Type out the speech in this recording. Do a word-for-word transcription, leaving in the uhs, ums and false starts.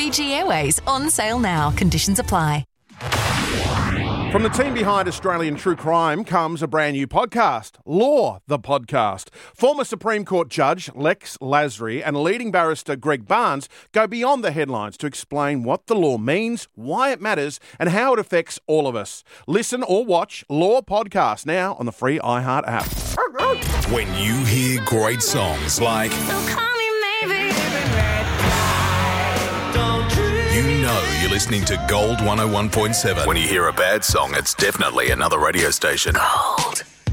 Fiji Airways on sale now. Conditions apply. From the team behind Australian True Crime comes a brand new podcast, Law, the Podcast. Former Supreme Court Judge Lex Lasry and leading barrister Greg Barnes go beyond the headlines to explain what the law means, why it matters, and how it affects all of us. Listen or watch Law Podcast now on the free iHeart app. When you hear great songs like you know you're listening to Gold one oh one point seven. When you hear a bad song, it's definitely another radio station. Gold.